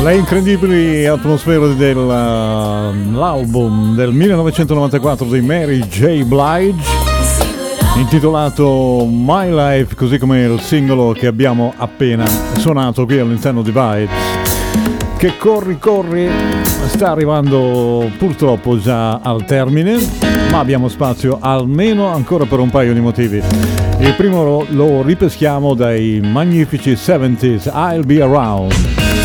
Le incredibili atmosfere dell'album del 1994 di Mary J. Blige, intitolato My Life, così come il singolo che abbiamo appena suonato qui all'interno di Vibes, che corri sta arrivando purtroppo già al termine, ma abbiamo spazio almeno ancora per un paio di motivi. Il primo lo ripeschiamo dai magnifici 70s, I'll Be Around.